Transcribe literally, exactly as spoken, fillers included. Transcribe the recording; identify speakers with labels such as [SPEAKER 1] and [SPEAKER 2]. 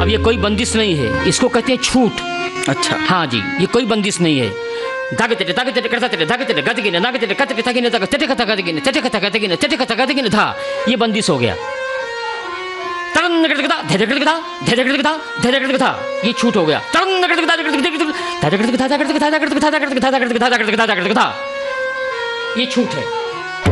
[SPEAKER 1] अब ये कोई बंदिश नहीं है, इसको कहते हैं छूट।
[SPEAKER 2] अच्छा।
[SPEAKER 1] हाँ जी, ये कोई बंदिश नहीं है। धागे तेरे धागे तेरे करता तेरे धागे तेरे गति गिने नागे तेरे कते था गिने तक तेरे कथा गति गिने तेरे कथा गति गिने तेरे कथा गति गिने था, ये बंदिश हो गया। तरन कर कथा धे कर कथा धे कर कथा धे कर कथा, ये छूट हो गया। तरन कर कथा धे कर कथा धे कर कथा धे कर कथा धे कर कथा धे कर कथा धे कर कथा धे कर कथा, ये छूट है।